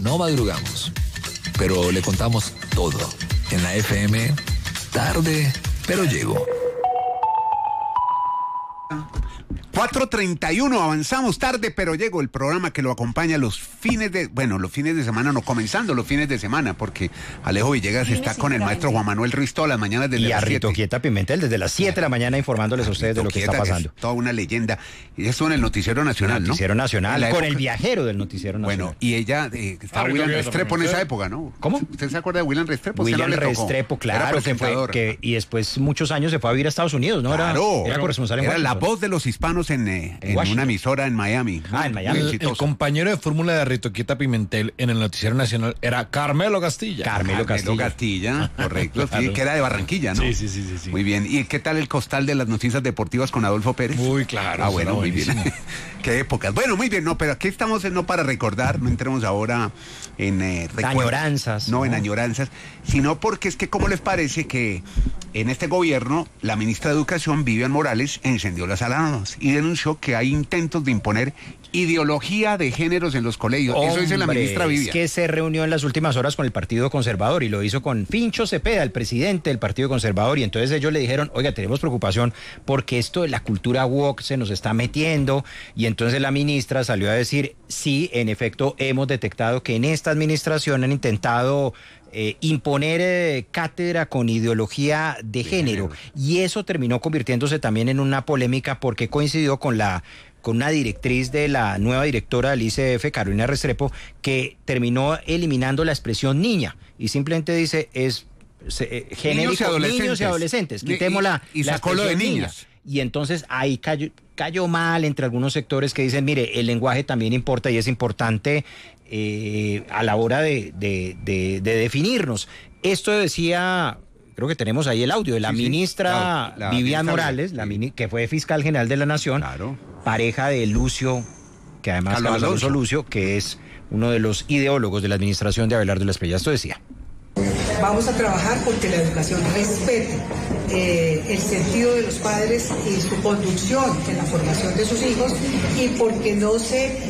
no madrugamos, pero le contamos todo. En la FM, tarde, pero llego. 4:31, avanzamos tarde, pero llego, el programa que lo acompaña los fines de semana, no, comenzando los fines de semana, porque Alejo Villegas está con el maestro Juan Manuel Ruiz todas las mañanas desde las 7. Y a Rito Quieta Pimentel desde las 7 de la mañana informándoles a ustedes de lo que está pasando. Toda una leyenda. Y esto en el Noticiero Nacional, ¿no? Noticiero Nacional, con el época... viajero del Noticiero Nacional. Bueno, y ella, estaba William Restrepo en esa época, ¿no? ¿Cómo? ¿Usted se acuerda de William Restrepo? William Restrepo, claro, y después muchos años se fue a vivir a Estados Unidos, ¿no? Claro, era corresponsal en Washington. Era la voz de los hispanos en una emisora en Miami. En Miami. El compañero de fórmula de Rito Quieta Pimentel en el Noticiero Nacional era Carmelo Castilla. Carmelo Castilla, correcto, sí, claro. Que era de Barranquilla, ¿no? Sí. Muy bien. ¿Y qué tal el costal de las noticias deportivas con Adolfo Pérez? Muy claro. Ah, bueno, muy bien. Qué épocas. Bueno, muy bien, no, pero aquí estamos no para recordar, no entremos ahora en añoranzas. No, en añoranzas, sino porque es que, ¿cómo les parece que en este gobierno la ministra de Educación, Vivian Morales, encendió las alarmas y denunció que hay intentos de imponer ideología de géneros en los colegios? Eso dice la ministra Vivian. Es que se reunió en las últimas horas con el Partido Conservador y lo hizo con Fincho Cepeda, el presidente del Partido Conservador, y entonces ellos le dijeron, oiga, tenemos preocupación porque esto de la cultura woke se nos está metiendo, y entonces la ministra salió a decir, sí, en efecto, hemos detectado que en esta administración han intentado imponer cátedra con ideología de género, y eso terminó convirtiéndose también en una polémica porque coincidió con una directriz de la nueva directora del ICF, Carolina Restrepo, que terminó eliminando la expresión niña y simplemente dice genérico, niños y adolescentes. Quitémosla. Y sacó lo de niñas. Y entonces ahí cayó mal entre algunos sectores que dicen, mire, el lenguaje también importa y es importante a la hora de definirnos. Esto decía, creo que tenemos ahí el audio de la ministra la Vivian ministra Morales, que fue fiscal general de la Nación, pareja de Lucio, que además Carlos Alonso Lucio, que es uno de los ideólogos de la administración de Abelardo Lasprilla. Esto decía. Vamos a trabajar porque la educación respete el sentido de los padres y su conducción en la formación de sus hijos, y porque no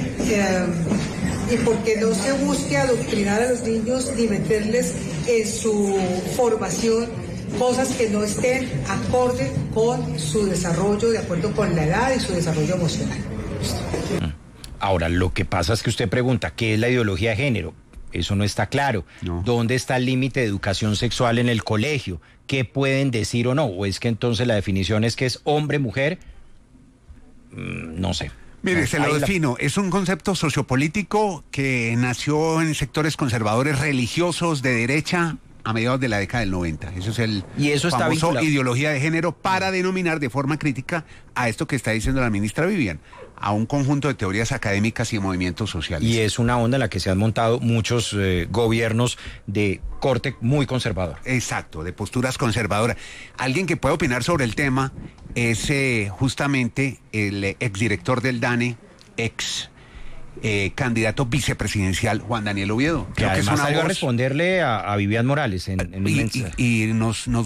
se busque adoctrinar a los niños ni meterles en su formación cosas que no estén acorde con su desarrollo, de acuerdo con la edad y su desarrollo emocional. Ahora, lo que pasa es que usted pregunta, ¿qué es la ideología de género? Eso no está claro. No. ¿Dónde está el límite de educación sexual en el colegio? ¿Qué pueden decir o no? ¿O es que entonces la definición es que es hombre-mujer? No sé. Mire, se lo defino. Es un concepto sociopolítico que nació en sectores conservadores religiosos de derecha a mediados de la década del 90. Eso es el famoso ideología de género, para denominar de forma crítica a esto que está diciendo la ministra Vivian, a un conjunto de teorías académicas y movimientos sociales. Y es una onda en la que se han montado muchos gobiernos de corte muy conservador. Exacto, de posturas conservadoras. Alguien que puede opinar sobre el tema es justamente el exdirector del DANE, candidato vicepresidencial, Juan Daniel Oviedo. Que además salió a responderle a Vivian Morales en un mensaje. Y nos